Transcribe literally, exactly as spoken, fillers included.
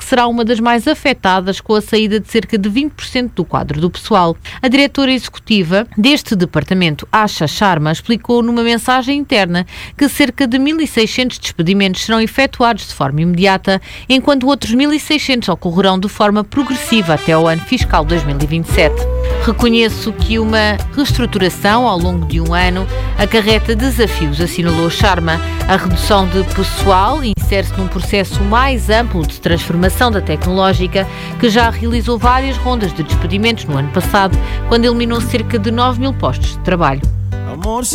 será uma das mais afetadas com a saída de cerca de vinte por cento do quadro do pessoal. A diretora executiva deste departamento, Asha Sharma, explicou numa mensagem interna que cerca de mil e seiscentos despedimentos serão efetuados de forma imediata, enquanto outros mil e seiscentos ocorrerão de forma progressiva até ao ano fiscal dois mil e vinte e sete. Reconheço que uma reestruturação ao longo de um ano acarreta desafios, assinalou Sharma. A redução de pessoal insere-se num processo mais amplo de transformação da tecnológica, que já realizou várias rondas de despedimentos no ano passado, quando eliminou cerca de nove mil postos de trabalho. Amor